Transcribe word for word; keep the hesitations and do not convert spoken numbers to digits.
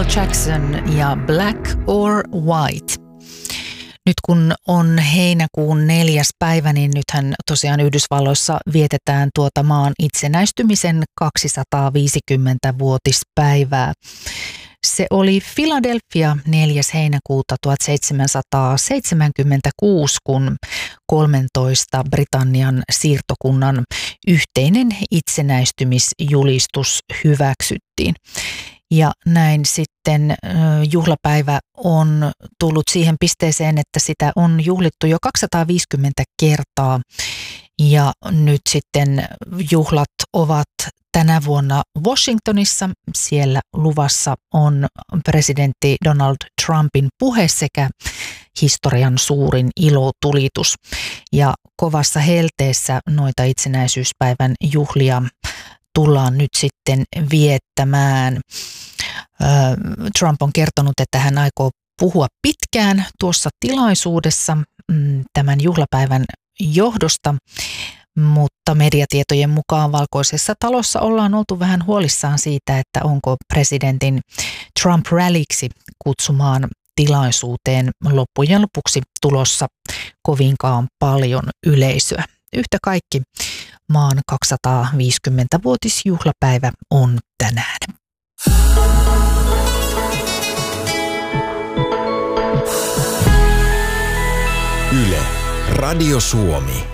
Michael Jackson ja Black or White. Nyt kun on heinäkuun neljäs päivä, niin nythän tosiaan Yhdysvalloissa vietetään tuota maan itsenäistymisen kaksisataaviisikymmentävuotispäivää. Se oli Philadelphia neljäs heinäkuuta tuhatseitsemänsataaseitsemänkymmentäkuusi, kun kolmentoista Britannian siirtokunnan yhteinen itsenäistymisjulistus hyväksyttiin. Ja näin sitten juhlapäivä on tullut siihen pisteeseen, että sitä on juhlittu jo kaksisataaviisikymmentä kertaa. Ja nyt sitten juhlat ovat tänä vuonna Washingtonissa. Siellä luvassa on presidentti Donald Trumpin puhe sekä historian suurin ilotulitus. Ja kovassa helteessä noita itsenäisyyspäivän juhlia tullaan nyt sitten viettämään. Trump on kertonut, että hän aikoo puhua pitkään tuossa tilaisuudessa tämän juhlapäivän johdosta, mutta mediatietojen mukaan Valkoisessa talossa ollaan oltu vähän huolissaan siitä, että onko presidentin Trump-rallyksi kutsumaan tilaisuuteen loppujen lopuksi tulossa kovinkaan paljon yleisöä. Yhtä kaikki maan kaksisataaviisikymmentävuotisjuhlapäivä on tänään. Yle, Radio Suomi.